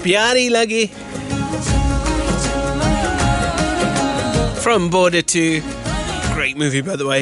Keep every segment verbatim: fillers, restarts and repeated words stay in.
Pyari Lagi. From Border two. Great movie, by the way.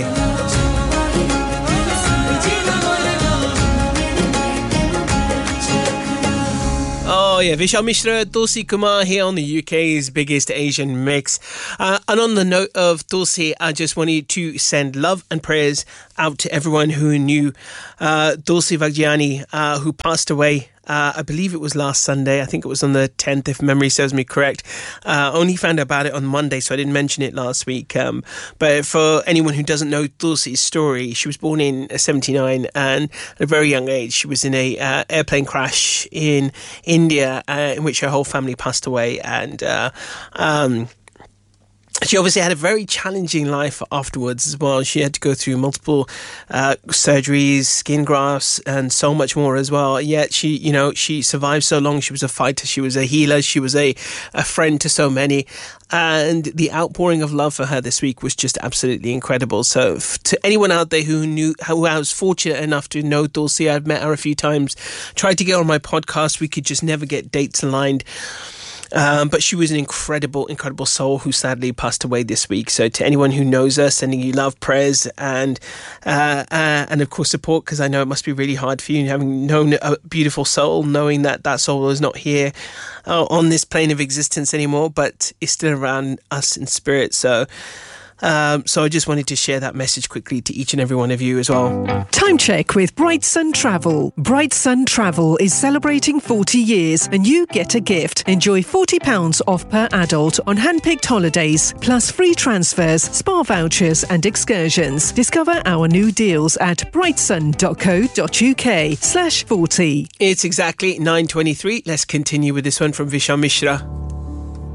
Oh yeah, Vishal Mishra, Tulsi Kumar here on the U K's biggest Asian mix. Uh, and on the note of Tulsi, I just wanted to send love and prayers out to everyone who knew uh, Tulsi Vagjiani, uh, who passed away. Uh, I believe it was last Sunday. I think it was on the tenth, if memory serves me correct. Uh, only found out about it on Monday, so I didn't mention it last week. Um, but for anyone who doesn't know Tulsi's story, she was born in seventy-nine, and at a very young age, she was in a uh, airplane crash in India, uh, in which her whole family passed away. And uh, um, she obviously had a very challenging life afterwards as well. She had to go through multiple uh, surgeries, skin grafts, and so much more as well. Yet she, you know, she survived so long. She was a fighter. She was a healer. She was a, a friend to so many. And the outpouring of love for her this week was just absolutely incredible. So f- to anyone out there who knew, who I was fortunate enough to know Tulsi, I've met her a few times, tried to get on my podcast. We could just never get dates aligned. Um, but she was an incredible, incredible soul who sadly passed away this week. So to anyone who knows her, sending you love, prayers, and uh, uh, and of course support, because I know it must be really hard for you having known a beautiful soul, knowing that that soul is not here uh, on this plane of existence anymore, but is still around us in spirit. So Um, so I just wanted to share that message quickly to each and every one of you as well. Time check with Bright Sun Travel. Bright Sun Travel is celebrating forty years and you get a gift. Enjoy forty pounds off per adult on hand-picked holidays, plus free transfers, spa vouchers and excursions. Discover our new deals at brightsun.co.uk slash 40. It's exactly nine twenty-three. Let's continue with this one from Vishal Mishra.